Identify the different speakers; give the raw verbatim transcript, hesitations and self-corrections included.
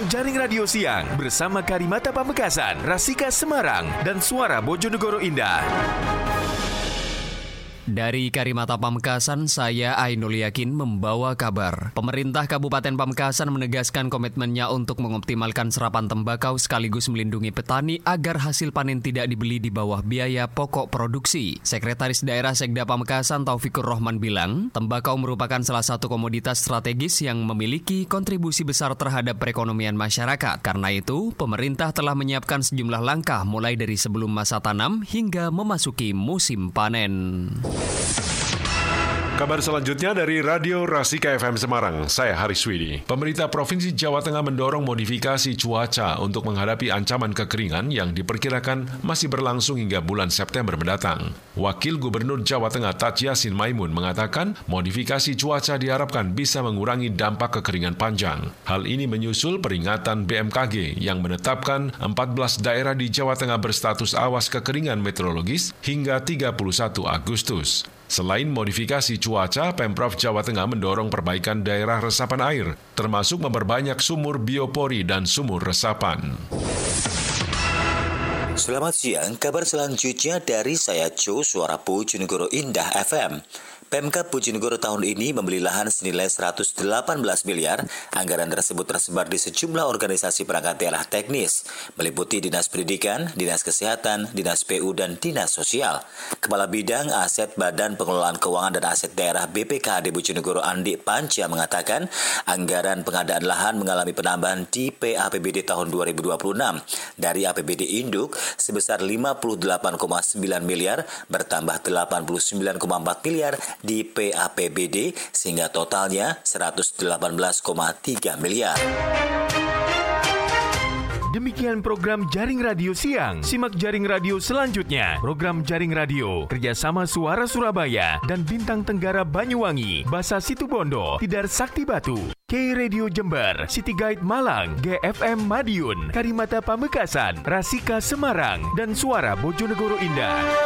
Speaker 1: program Jaring Radio Siang bersama Karimata Pamekasan, Rasika Semarang, dan Suara Bojonegoro Indah.
Speaker 2: Dari Karimata Pamekasan, saya Ainul Yakin membawa kabar. Pemerintah Kabupaten Pamekasan menegaskan komitmennya untuk mengoptimalkan serapan tembakau sekaligus melindungi petani agar hasil panen tidak dibeli di bawah biaya pokok produksi. Sekretaris Daerah Sekda Pamekasan Taufikur Rohman bilang, tembakau merupakan salah satu komoditas strategis yang memiliki kontribusi besar terhadap perekonomian masyarakat. Karena itu, pemerintah telah menyiapkan sejumlah langkah mulai dari sebelum masa tanam hingga memasuki musim panen.
Speaker 3: Kabar selanjutnya dari Radio Rasika F M Semarang, saya Haris Widi. Pemerintah Provinsi Jawa Tengah mendorong modifikasi cuaca untuk menghadapi ancaman kekeringan yang diperkirakan masih berlangsung hingga bulan September mendatang. Wakil Gubernur Jawa Tengah Taj Yassin Maimun mengatakan modifikasi cuaca diharapkan bisa mengurangi dampak kekeringan panjang. Hal ini menyusul peringatan B M K G yang menetapkan empat belas daerah di Jawa Tengah berstatus awas kekeringan meteorologis hingga tiga puluh satu Agustus. Selain modifikasi cuaca, Pemprov Jawa Tengah mendorong perbaikan daerah resapan air, termasuk memperbanyak sumur biopori dan sumur resapan.
Speaker 4: Selamat siang, kabar selanjutnya dari saya Jo, Suara Bojonegoro Indah F M. Pemkab Bojonegoro tahun ini membeli lahan senilai seratus delapan belas miliar. Anggaran tersebut tersebar di sejumlah organisasi perangkat daerah teknis, meliputi Dinas Pendidikan, Dinas Kesehatan, Dinas P U, dan Dinas Sosial. Kepala Bidang Aset Badan Pengelolaan Keuangan dan Aset Daerah B P K H D Bojonegoro Andi Panca mengatakan, anggaran pengadaan lahan mengalami penambahan di P A P B D tahun dua ribu dua puluh enam dari A P B D Induk sebesar lima puluh delapan koma sembilan miliar bertambah delapan puluh sembilan koma empat miliar di P A P B D sehingga totalnya seratus delapan belas koma tiga miliar.
Speaker 1: Demikian program Jaring Radio Siang. Simak Jaring Radio selanjutnya. Program Jaring Radio kerjasama Suara Surabaya dan Bintang Tenggara Banyuwangi, Basa Situbondo, Tidar Sakti Batu, K Radio Jember, City Guide Malang, G F M Madiun, Karimata Pamekasan, Rasika Semarang, dan Suara Bojonegoro Indah.